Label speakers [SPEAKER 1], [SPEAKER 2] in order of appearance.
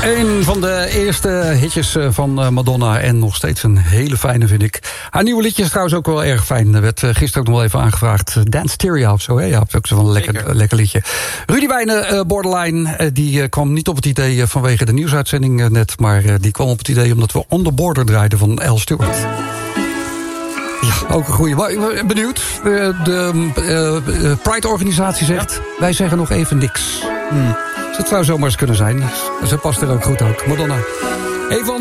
[SPEAKER 1] Een van de eerste hitjes van Madonna. En nog steeds een hele fijne, vind ik. Haar nieuwe liedje is trouwens ook wel erg fijn. Er werd gisteren ook nog wel even aangevraagd. Dance Stereo of zo, hè? Ja, ook zo'n lekker liedje. Rudy Wijnen, Borderline, die kwam niet op het idee vanwege de nieuwsuitzending net. Maar die kwam op het idee omdat we On The Border draaiden van Al Stewart. Ja, ook een goeie. Benieuwd. De Pride-organisatie zegt, wij zeggen nog even niks. Dus het zou zomaar eens kunnen zijn. Ze past er ook goed ook. Madonna. Even